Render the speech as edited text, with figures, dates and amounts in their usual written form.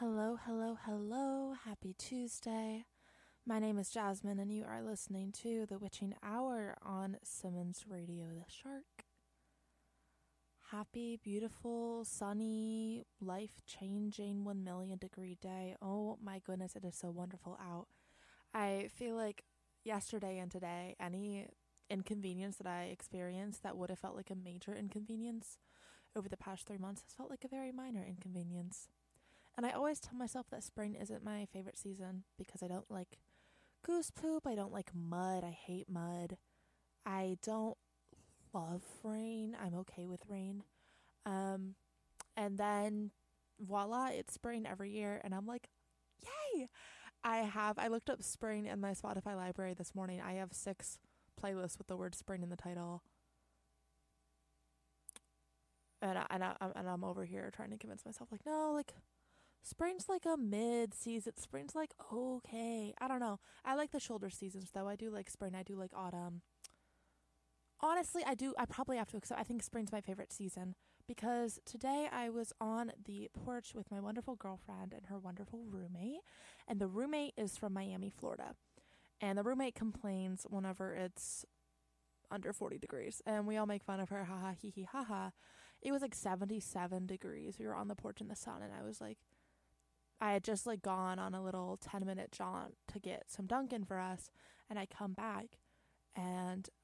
Hello, hello, hello. Happy Tuesday. My name is Jasmine, and you are listening to The Witching Hour on Simmons Radio The Shark. Happy, beautiful, sunny, life-changing 1,000,000 degree day. Oh my goodness, it is so wonderful out. I feel like yesterday and today, any inconvenience that I experienced that would have felt like a major inconvenience over the past 3 months has felt like a very minor inconvenience. And I always tell myself that spring isn't my favorite season because I don't like goose poop. I don't like mud. I hate mud. I don't love rain. I'm okay with rain. And then voila, it's spring every year. And I'm like, yay! I looked up spring in my Spotify library this morning. I have 6 playlists with the word spring in the title. And I'm over here trying to convince myself, like, no, like, spring's like a mid-season. Spring's like okay. I don't know. I like the shoulder seasons though. I do like spring. I do like autumn. Honestly, I do. I probably have to accept. I think spring's my favorite season because today I was on the porch with my wonderful girlfriend and her wonderful roommate, and the roommate is from Miami, Florida, and the roommate complains whenever it's under 40 degrees, and we all make fun of her. Haha, hee hee, haha. It was like 77 degrees. We were on the porch in the sun, and I was like, I had just like gone on a little 10-minute jaunt to get some Dunkin' for us, and I come back and